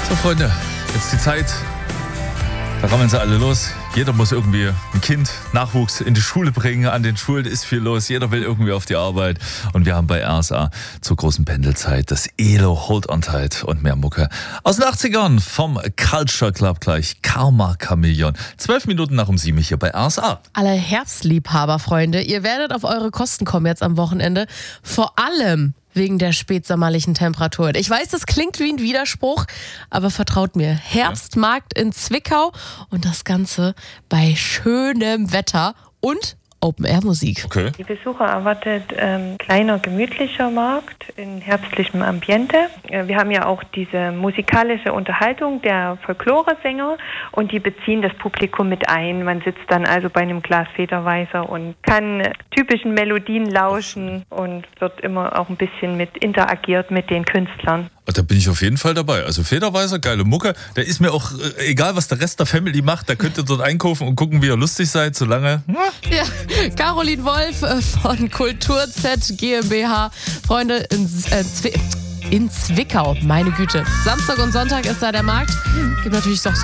So, Freunde, jetzt die Zeit. Da rammeln sie alle los. Jeder muss irgendwie ein Kind, Nachwuchs in die Schule bringen. An den Schulen ist viel los. Jeder will irgendwie auf die Arbeit. Und wir haben bei RSA zur großen Pendelzeit das ELO Hold On Tight und mehr Mucke. Aus den 80ern vom Culture Club gleich Karma Chameleon. 12 Minuten nach um 7 hier bei RSA. Alle Herbstliebhaber, Freunde, ihr werdet auf eure Kosten kommen jetzt am Wochenende. Vor allem wegen der spätsommerlichen Temperaturen. Ich weiß, das klingt wie ein Widerspruch, aber vertraut mir. Herbstmarkt in Zwickau und das Ganze bei schönem Wetter und Open-Air-Musik. Okay. Die Besucher erwartet kleiner, gemütlicher Markt in herbstlichem Ambiente. Wir haben ja auch diese musikalische Unterhaltung der Folklore-Sänger und die beziehen das Publikum mit ein. Man sitzt dann also bei einem Glas Federweißer und kann typischen Melodien lauschen und wird immer auch ein bisschen mit interagiert mit den Künstlern. Da bin ich auf jeden Fall dabei. Also Federweißer, geile Mucke. Da ist mir auch egal, was der Rest der Family macht. Da könnt ihr dort einkaufen und gucken, wie ihr lustig seid, solange... Ja, Caroline Wolf von Kultur Z GmbH. Freunde, in Zwickau, meine Güte. Samstag und Sonntag ist da der Markt. Gibt natürlich auch so